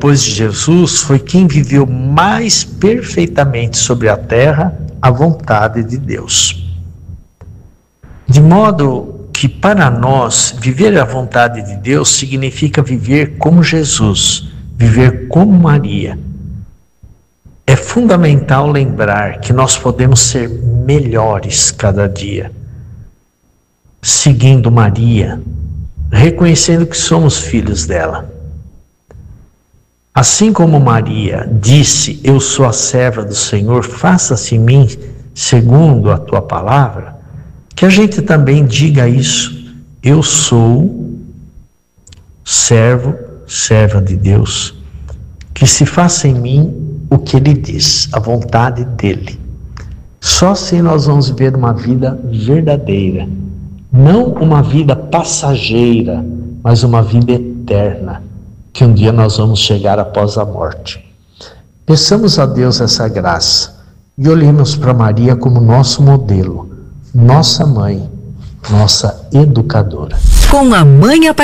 depois de Jesus, foi quem viveu mais perfeitamente sobre a terra a vontade de Deus. De modo que para nós, viver a vontade de Deus significa viver como Jesus, viver como Maria. É fundamental lembrar que nós podemos ser melhores cada dia, seguindo Maria, reconhecendo que somos filhos dela. Assim como Maria disse: eu sou a serva do Senhor, faça-se em mim segundo a tua palavra, que a gente também diga isso: eu sou servo, serva de Deus, que se faça em mim o que Ele diz, a vontade dEle. Só assim nós vamos viver uma vida verdadeira, não uma vida passageira, mas uma vida eterna, que um dia nós vamos chegar após a morte. Peçamos a Deus essa graça e olhemos para Maria como nosso modelo, nossa mãe, nossa educadora. Com a Mãe